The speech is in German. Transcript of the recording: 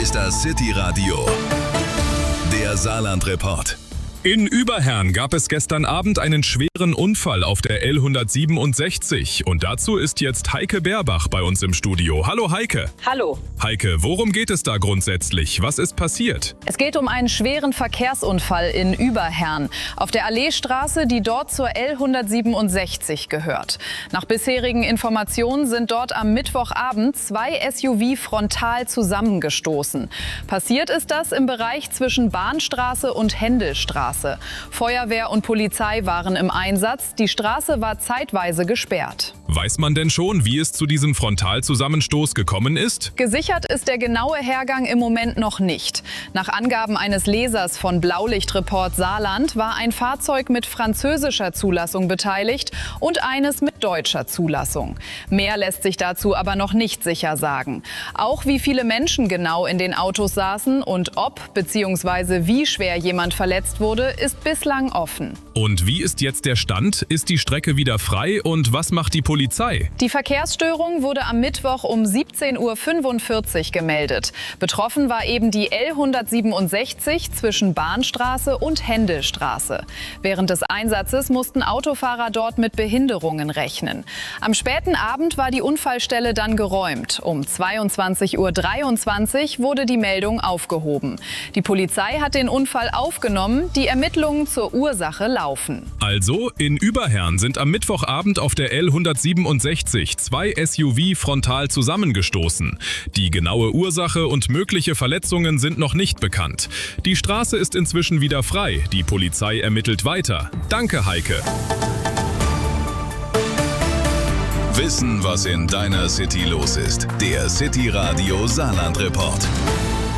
ist das City Radio, der Saarland-Report. In Überherrn gab es gestern Abend einen schweren Unfall auf der L167 und dazu ist jetzt Heike Berbach bei uns im Studio. Hallo Heike. Hallo. Heike, worum geht es da grundsätzlich? Was ist passiert? Es geht um einen schweren Verkehrsunfall in Überherrn auf der Alleestraße, die dort zur L167 gehört. Nach bisherigen Informationen sind dort am Mittwochabend zwei SUV frontal zusammengestoßen. Passiert ist das im Bereich zwischen Bahnstraße und Händelstraße. Feuerwehr und Polizei waren im Einsatz. Die Straße war zeitweise gesperrt. Weiß man denn schon, wie es zu diesem Frontalzusammenstoß gekommen ist? Gesichert ist der genaue Hergang im Moment noch nicht. Nach Angaben eines Lesers von Blaulichtreport Saarland war ein Fahrzeug mit französischer Zulassung beteiligt und eines mit deutscher Zulassung. Mehr lässt sich dazu aber noch nicht sicher sagen. Auch wie viele Menschen genau in den Autos saßen und ob bzw. wie schwer jemand verletzt wurde, ist bislang offen. Und wie ist jetzt der Stand? Ist die Strecke wieder frei und was macht die Polizei? Die Verkehrsstörung wurde am Mittwoch um 17:45 Uhr gemeldet. Betroffen war eben die L167 zwischen Bahnstraße und Händelstraße. Während des Einsatzes mussten Autofahrer dort mit Behinderungen rechnen. Am späten Abend war die Unfallstelle dann geräumt. Um 22:23 Uhr wurde die Meldung aufgehoben. Die Polizei hat den Unfall aufgenommen. Die Ermittlungen zur Ursache laufen. Also, in Überherrn sind am Mittwochabend auf der L167 zwei SUV frontal zusammengestoßen. Die genaue Ursache und mögliche Verletzungen sind noch nicht bekannt. Die Straße ist inzwischen wieder frei. Die Polizei ermittelt weiter. Danke, Heike. Wissen, was in deiner City los ist. Der City Radio Saarland-Report.